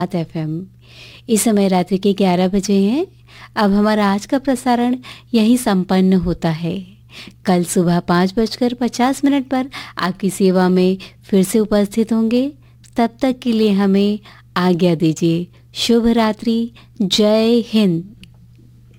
FM। इस समय रात्रि के 11 बजे हैं। अब हमारा आज का प्रसारण यहीं संपन्न होता है। कल सुबह 5:50 पर आपकी सेवा में फिर से उपस्थित होंगे। तब तक के लिए हमें आज्ञा दीजिए। शुभ रात्रि। जय हिंद।